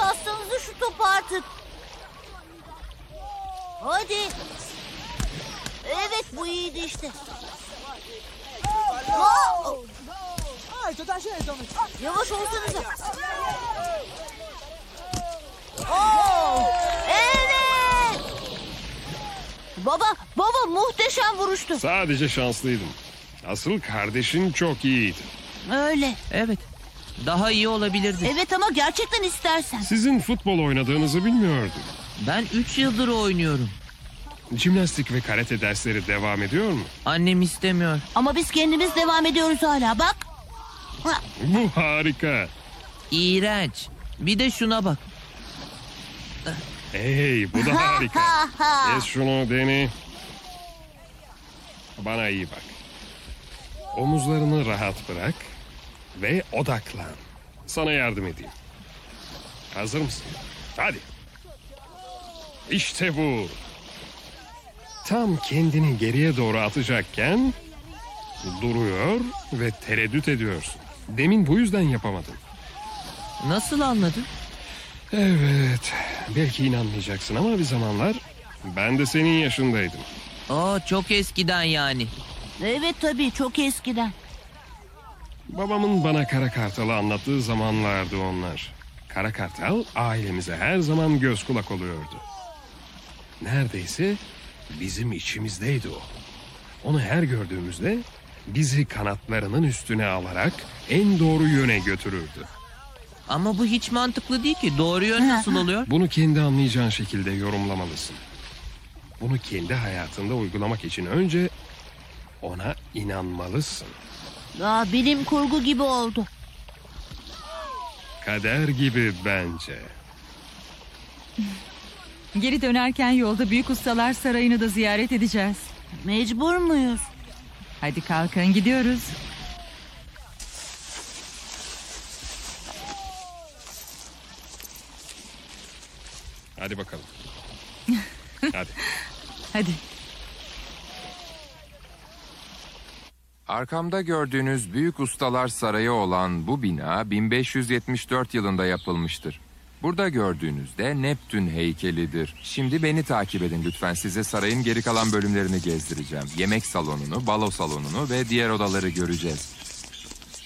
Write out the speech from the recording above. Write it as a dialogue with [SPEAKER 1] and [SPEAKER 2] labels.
[SPEAKER 1] Bassanıza şu topu artık. Hadi. Evet, bu iyiydi işte. Aa! Yavaş olsanıza. Oo! Evet. Baba muhteşem vuruştu.
[SPEAKER 2] Sadece şanslıydım. Asıl kardeşin çok iyiydi.
[SPEAKER 1] Öyle.
[SPEAKER 3] Evet. Daha iyi olabilirdi.
[SPEAKER 1] Evet ama gerçekten istersen.
[SPEAKER 2] Sizin futbol oynadığınızı bilmiyordum.
[SPEAKER 3] Ben 3 yıldır oynuyorum.
[SPEAKER 2] Jimnastik ve karate dersleri devam ediyor mu?
[SPEAKER 3] Annem istemiyor.
[SPEAKER 1] Ama biz kendimiz devam ediyoruz hala, bak. Ha,
[SPEAKER 2] Bu harika.
[SPEAKER 3] İğrenç. Bir de şuna bak.
[SPEAKER 2] Hey, bu da harika.
[SPEAKER 1] ha, ha.
[SPEAKER 2] Kes şunu Deni. Bana iyi bak. Omuzlarını rahat bırak ve odaklan. Sana yardım edeyim. Hazır mısın? Hadi. İşte bu. Tam kendini geriye doğru atacakken duruyor ve tereddüt ediyorsun. Demin bu yüzden yapamadın.
[SPEAKER 3] Nasıl anladın?
[SPEAKER 2] Evet, belki inanmayacaksın ama bir zamanlar ben de senin yaşındaydım.
[SPEAKER 3] Aa, çok eskiden yani.
[SPEAKER 1] Evet tabii, çok eskiden.
[SPEAKER 2] Babamın bana Kara Kartal'ı anlattığı zamanlardı onlar. Kara Kartal ailemize her zaman göz kulak oluyordu. Neredeyse bizim içimizdeydi o. Onu her gördüğümüzde bizi kanatlarının üstüne alarak en doğru yöne götürürdü.
[SPEAKER 3] Ama bu hiç mantıklı değil ki. Doğru yön nasıl oluyor?
[SPEAKER 2] Bunu kendi anlayacağın şekilde yorumlamalısın. Bunu kendi hayatında uygulamak için önce ona inanmalısın.
[SPEAKER 1] Bilim kurgu gibi oldu.
[SPEAKER 2] Kader gibi bence.
[SPEAKER 4] Geri dönerken yolda Büyük Ustalar Sarayı'nı da ziyaret edeceğiz.
[SPEAKER 1] Mecbur muyuz?
[SPEAKER 4] Hadi kalkın, gidiyoruz.
[SPEAKER 2] Hadi bakalım. Hadi.
[SPEAKER 4] Hadi.
[SPEAKER 5] Arkamda gördüğünüz Büyük Ustalar Sarayı olan bu bina 1574 yılında yapılmıştır. Burada gördüğünüz de Neptün heykelidir. Şimdi beni takip edin lütfen. Size sarayın geri kalan bölümlerini gezdireceğim. Yemek salonunu, balo salonunu ve diğer odaları göreceğiz.